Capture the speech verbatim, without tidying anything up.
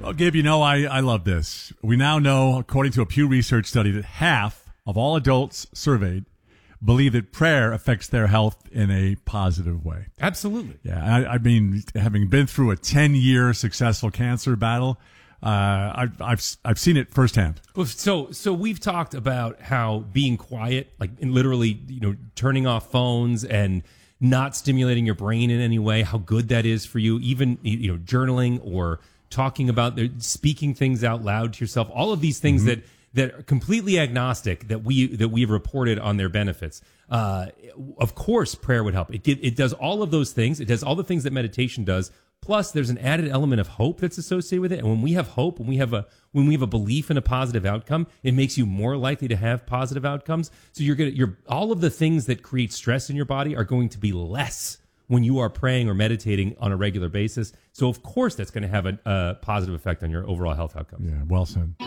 Well, Gabe, you know, I, I love this. We now know, according to a Pew Research study, that half of all adults surveyed believe that prayer affects their health in a positive way. Absolutely. Yeah, I, I mean, having been through a ten-year successful cancer battle, uh, I've, I've I've seen it firsthand. Well, so so we've talked about how being quiet, like in literally, you know, turning off phones and not stimulating your brain in any way, how good that is for you. Even, you know, journaling or talking about, speaking things out loud to yourself. All of these things mm-hmm. that that are completely agnostic that we that we've reported on their benefits. Uh, of course, prayer would help. It get, it does all of those things. It does all the things that meditation does. Plus, there's an added element of hope that's associated with it. And when we have hope, when we have a when we have a belief in a positive outcome, it makes you more likely to have positive outcomes. So you're gonna you're all of the things that create stress in your body are going to be less when you are praying or meditating on a regular basis. So of course, that's going to have a, a positive effect on your overall health outcomes. Yeah, well said.